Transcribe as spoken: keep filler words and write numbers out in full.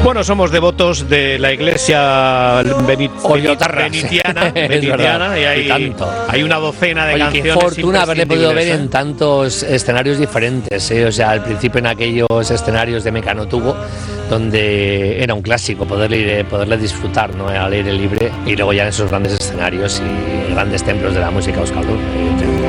Bueno, somos devotos de la iglesia benit benitiana, benitiana y hay, y tanto. hay una docena de Oye, canciones. Qué fortuna haberle podido ver ¿eh? en tantos escenarios diferentes, ¿eh? O sea, al principio en aquellos escenarios de Mecanotubo, donde era un clásico poderle, poderle disfrutar, ¿no?, al aire libre, y luego ya en esos grandes escenarios y grandes templos de la música euskaldun.